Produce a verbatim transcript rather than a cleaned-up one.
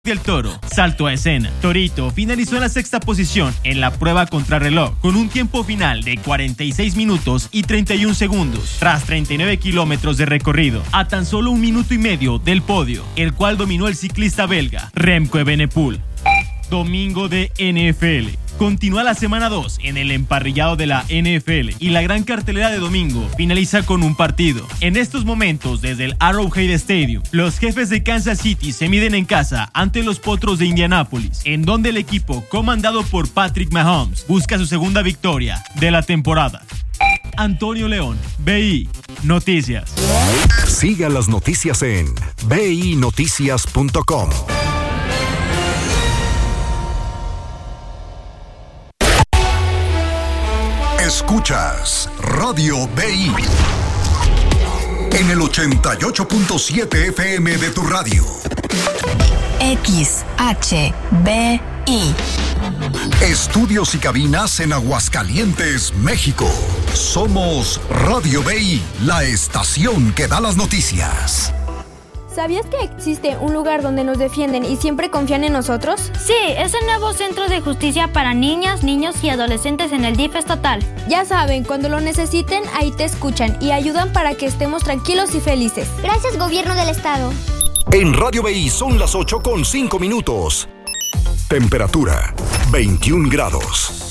del Toro, salto a escena. Torito finalizó en la sexta posición en la prueba contrarreloj, con un tiempo final de cuarenta y seis minutos y treinta y un segundos, tras treinta y nueve kilómetros de recorrido, a tan solo un minuto y medio del podio, el cual dominó el ciclista belga, Remco Evenepoel. Domingo de N F L. Continúa la semana dos en el emparrillado de la N F L y la gran cartelera de domingo finaliza con un partido. En estos momentos, desde el Arrowhead Stadium, los Jefes de Kansas City se miden en casa ante los Potros de Indianápolis, en donde el equipo comandado por Patrick Mahomes busca su segunda victoria de la temporada. Antonio León, B I Noticias. Siga las noticias en b i noticias punto com. Escuchas Radio B I en el ochenta y ocho punto siete F M de tu radio. X H B I. Estudios y cabinas en Aguascalientes, México. Somos Radio B I, la estación que da las noticias. ¿Sabías que existe un lugar donde nos defienden y siempre confían en nosotros? Sí, es el nuevo Centro de Justicia para Niñas, Niños y Adolescentes en el D I F estatal. Ya saben, cuando lo necesiten, ahí te escuchan y ayudan para que estemos tranquilos y felices. Gracias, Gobierno del Estado. En Radio B I son las ocho con cinco minutos. Temperatura, veintiún grados.